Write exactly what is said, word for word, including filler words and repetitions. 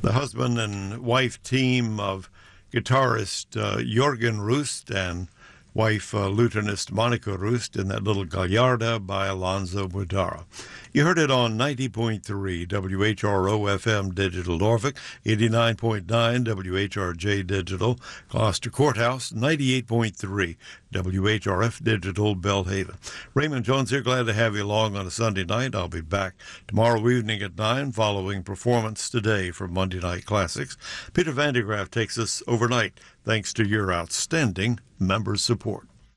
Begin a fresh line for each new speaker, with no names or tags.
The husband and wife team of guitarist uh, Jorgen Rust and wife uh, lutenist Monica Rust in that little Gallarda by Alonzo Mudara. You heard it on ninety point three W H R O F M Digital Norfolk, eighty-nine point nine W H R J Digital Gloucester Courthouse, ninety-eight point three W H R F Digital Belhaven. Raymond Jones here, glad to have you along on a Sunday night. I'll be back tomorrow evening at nine following Performance Today from Monday Night Classics. Peter Vandegraff takes us overnight thanks to your outstanding member support.